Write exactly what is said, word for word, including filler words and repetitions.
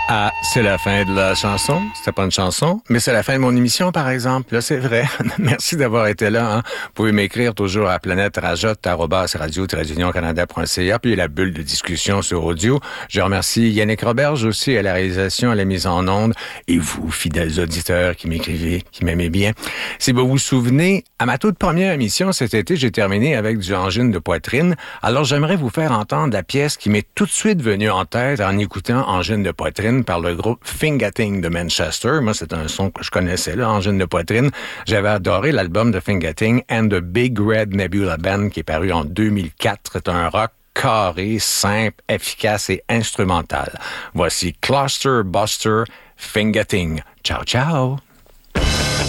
Ah, c'est la fin de la chanson. C'était pas une chanson, mais c'est la fin de mon émission, par exemple. Là, c'est vrai. Merci d'avoir été là. Hein. Vous pouvez m'écrire toujours à planète rajotte arobase radio tiret union canada point c a, puis la bulle de discussion sur audio. Je remercie Yannick Roberge aussi à la réalisation, à la mise en onde, et vous, fidèles auditeurs qui m'écrivez, qui m'aimez bien. Si vous vous souvenez, à ma toute première émission cet été, j'ai terminé avec du angine de poitrine. Alors, j'aimerais vous faire entendre la pièce qui m'est tout de suite venue en tête en écoutant Angine de poitrine par le groupe Fingating de Manchester. Moi, c'est un son que je connaissais, là, Angine de poitrine. J'avais adoré l'album de Fingating and the Big Red Nebula Band qui est paru en deux mille quatre. C'est un rock carré, simple, efficace et instrumental. Voici Cluster Buster Fingating. Ciao, ciao!